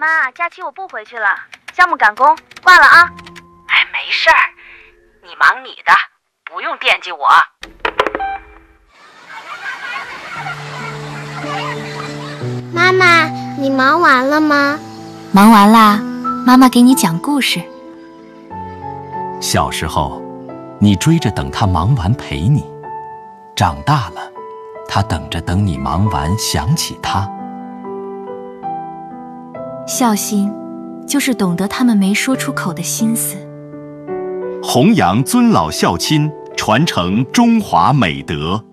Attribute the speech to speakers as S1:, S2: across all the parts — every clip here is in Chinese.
S1: 妈，假期我不回去了，项目赶工，挂了啊。
S2: 哎，没事儿，你忙你的，不用惦记我。
S3: 妈妈，你忙完了吗？
S4: 忙完啦，妈妈给你讲故事。
S5: 小时候，你追着等他忙完陪你；长大了，他等你忙完想起他。
S4: 孝心，就是懂得他们没说出口的心思。
S6: 弘扬尊老孝亲，传承中华美德。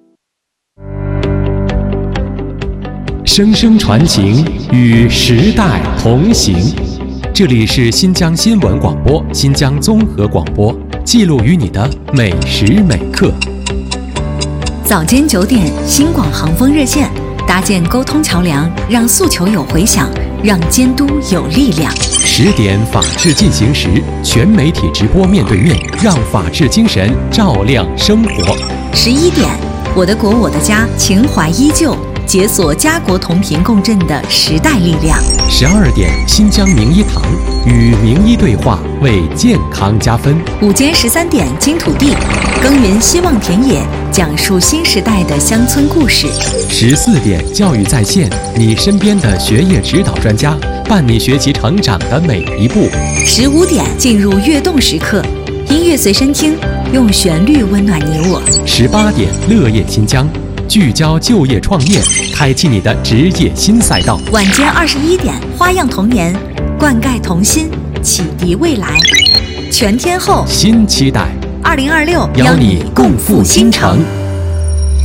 S7: 声声传情，与时代同行。这里是新疆新闻广播、新疆综合广播，记录于你的每时每刻。
S8: 早间9点，新广航风热线，搭建沟通桥梁，让诉求有回响，让监督有力量。
S7: 10点，法治进行时，全媒体直播面对面，让法治精神照亮生活。
S8: 11点，我的国我的家，情怀依旧，解锁家国同频共振的时代力量。
S7: 12点，新疆名医堂，与名医对话，为健康加分。
S8: 午间13点，金土地，耕耘希望田野，讲述新时代的乡村故事。
S7: 14点，教育在线，你身边的学业指导专家，伴你学习成长的每一步。
S8: 15点，进入跃动时刻，音乐随身听，用旋律温暖你我。
S7: 18点，乐业新疆，聚焦就业创业，开启你的职业新赛道。
S8: 晚间21点，花样童年，灌溉童心，启迪未来。全天候
S7: 新期待
S8: 2026，
S7: 邀你共赴新城。